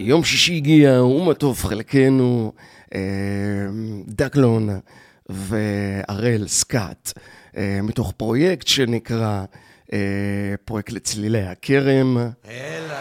יום שישי הגיע, מה טוב חלקנו, דקלון והראל סקאט, מתוך פרויקט שנקרא פרויקט לצלילי הכרם.